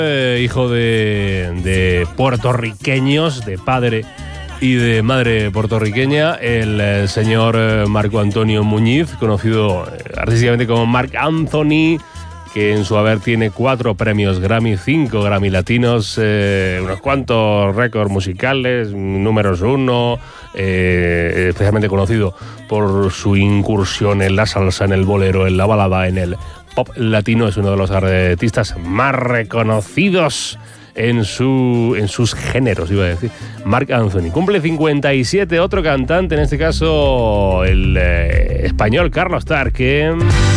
Hijo de puertorriqueños, de padre y de madre puertorriqueña, el señor Marco Antonio Muñiz, conocido artísticamente como Marc Anthony, que en su haber tiene 4 premios Grammy, 5 Grammy Latinos, unos cuantos récords musicales, números 1, especialmente conocido por su incursión en la salsa, en el bolero, en la balada, en el pop latino. Es uno de los artistas más reconocidos en sus géneros, iba a decir. Marc Anthony cumple 57, otro cantante, en este caso el español Carlos Tarque.